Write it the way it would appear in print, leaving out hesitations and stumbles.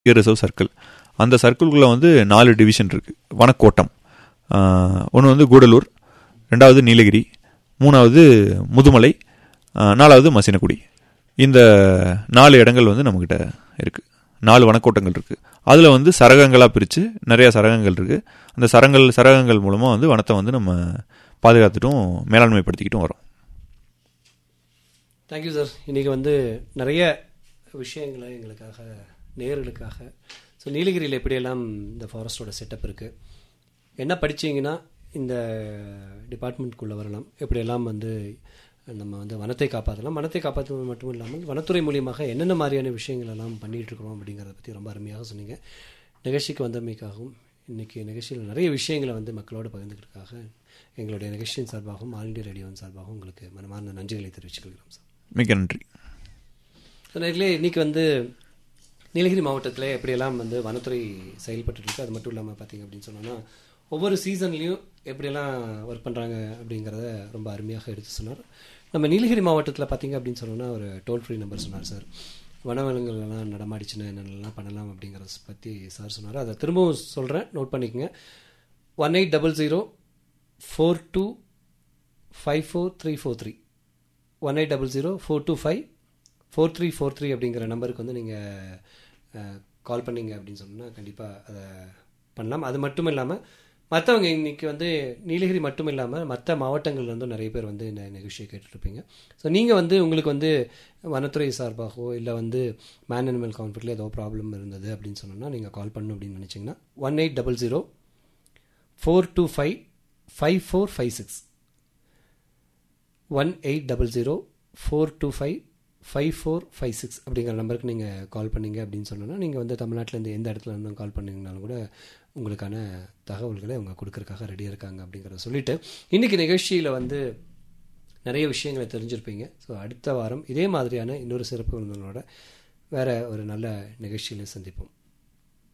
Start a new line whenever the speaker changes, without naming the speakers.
Reserve circle. அந்த சர்க்கிள்குள்ளே வந்து 4 division இருக்குது. வனக்கோட்டம், ஒன்று வந்து கூடலூர், 2வது நீலகிரி, 3வது முதுமலை, 4வது மசினகுடி. இந்த 4 இடங்கள் வந்து நம்மக்கிட்ட இருக்குது. 4 வனக்கோட்டங்கள் இருக்குது. அதில் வந்து சரகங்களாக பிரித்து நிறையா சரகங்கள் இருக்குது. அந்த சரகங்கள் மூலமாக வந்து வனத்தை வந்து நம்ம பாதுகாத்துட்டும் மேலாண்மைப்படுத்திக்கிட்டும் வரோம்.
Thank you sir. இன்றைக்கி வந்து நிறைய விஷயங்களை எங்களுக்காக, நேயர்களுக்காக, ஸோ நீலகிரியில் எப்படியெல்லாம் இந்த ஃபாரஸ்ட்டோட செட்டப் இருக்குது, என்ன படித்தீங்கன்னா இந்த டிபார்ட்மெண்ட்குள்ளே வரலாம், எப்படியெல்லாம் வந்து நம்ம வந்து வனத்தை காப்பாற்றலாம், வனத்தை காப்பாற்றுவது மட்டும் இல்லாமல் வனத்துறை மூலியமாக என்னென்ன மாதிரியான விஷயங்கள் எல்லாம் பண்ணிகிட்ருக்கிறோம் அப்படிங்கிறத பற்றி ரொம்ப அருமையாக சொன்னீங்க. நிகழ்ச்சிக்கு வந்தமைக்காகவும் இன்றைக்கி நிகழ்ச்சியில் நிறைய விஷயங்களை வந்து மக்களோடு பகிர்ந்துக்கிறதுக்காக எங்களுடைய நிகழ்ச்சியின் சார்பாகவும் ஆல் இண்டியா ரேடியோவின் சார்பாகவும் உங்களுக்கு மனமார்ந்த நன்றிகளை தெரிவிச்சுக்கிறோம் சார்.
மிக நன்றி.
நேர்களே, இன்றைக்கி வந்து நீலகிரி மாவட்டத்தில் எப்படியெல்லாம் வந்து வனத்துறை செயல்பட்டு இருக்கு, அது மட்டும் இல்லாமல் பார்த்திங்க அப்படின்னு சொன்னோன்னா ஒவ்வொரு சீசன்லேயும் எப்படியெல்லாம் ஒர்க் பண்ணுறாங்க அப்படிங்கிறத ரொம்ப அருமையாக எடுத்து சொன்னார். நம்ம நீலகிரி மாவட்டத்தில் பார்த்திங்க அப்படின்னு சொன்னோன்னா ஒரு டோல் ஃப்ரீ நம்பர் சொன்னார் சார். வனவிலங்குகள்லாம் நடமாடிச்சுன்னா என்னென்னலாம் பண்ணலாம் அப்படிங்கிறத பற்றி சார் சொன்னார். அதை திரும்பவும் சொல்கிறேன், நோட் பண்ணிக்கோங்க. 1800-4254-343 1800-425-4343 அப்படிங்கிற நம்பருக்கு வந்து நீங்கள் கால் பண்ணிங்க அப்படின்னு சொன்னால் கண்டிப்பாக அதை பண்ணலாம். அது மட்டும் இல்லாமல் மற்றவங்க இன்றைக்கி வந்து நீலகிரி மட்டும் இல்லாமல் மற்ற மாவட்டங்கள்லேருந்தும் நிறைய பேர் வந்து இந்த நிகழ்ச்சியை கேட்டுட்ருப்பீங்க. ஸோ நீங்கள் வந்து உங்களுக்கு வந்து வனத்துறை சார்பாகவோ இல்லை வந்து மேன் அனிமல் கான்ஃப்ளிக்டில் ஏதோ ப்ராப்ளம் இருந்தது அப்படின்னு சொன்னோன்னா நீங்கள் கால் பண்ணணும் அப்படின்னு நினச்சிங்கன்னா 1800-425-5456 1800-425-5456 அப்படிங்கிற நம்பருக்கு நீங்கள் கால் பண்ணிங்க அப்படின்னு சொன்னோன்னா நீங்கள் வந்து தமிழ்நாட்டிலேருந்து எந்த இடத்துல இருந்தும் கால் பண்ணிங்கனாலும் கூட உங்களுக்கான தகவல்களை அவங்க கொடுக்கறதுக்காக ரெடியாக இருக்காங்க அப்படிங்கிறத சொல்லிவிட்டு இன்றைக்கி நிகழ்ச்சியில் வந்து நிறைய விஷயங்களை தெரிஞ்சிருப்பீங்க. ஸோ அடுத்த வாரம் இதே மாதிரியான இன்னொரு சிறப்பு விருந்தினரோட வேறு ஒரு நல்ல நிகழ்ச்சியில் சந்திப்போம்.